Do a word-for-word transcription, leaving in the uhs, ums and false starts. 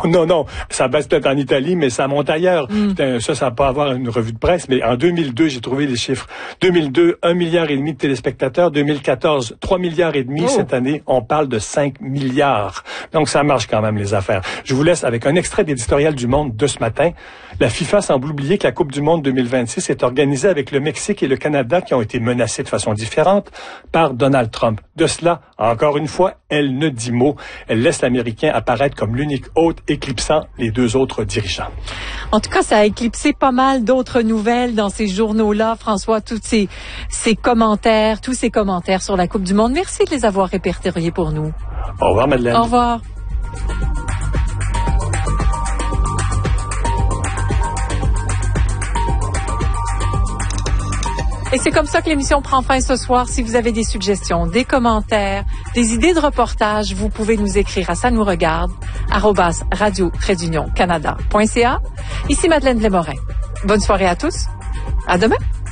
non, non. Ça baisse peut-être en Italie, mais ça monte ailleurs. Mm. Ça, ça va pas avoir une revue de presse, mais en deux mille deux, j'ai trouvé les chiffres. deux mille deux, un milliard et demi de téléspectateurs. deux mille quatorze, trois milliards et demi. Oh. Cette année, on parle de cinq milliards. Donc, ça marche quand même, les affaires. Je vous laisse avec un extrait d'éditorial du Monde de ce matin. La FIFA semble oublier que la Coupe du Monde deux mille vingt-six est organisée avec le Mexique et le Canada qui ont été menacés de façon différente par Donald Trump. De cela, encore une fois, elle ne dit mot. Elle laisse l'Américain apparaître comme l'unique hôte éclipsant les deux autres dirigeants. En tout cas, ça a éclipsé pas mal d'autres nouvelles dans ces journaux-là, François, tous ces, ces commentaires, tous ces commentaires sur la Coupe du Monde. Merci de les avoir répertoriés pour nous. Au revoir, Madeleine. Au revoir. Et c'est comme ça que l'émission prend fin ce soir. Si vous avez des suggestions, des commentaires, des idées de reportage, vous pouvez nous écrire à ça nous regarde arobase radio trait d'union canada point c a. Ici Madeleine Blais-Morin. Bonne soirée à tous. À demain.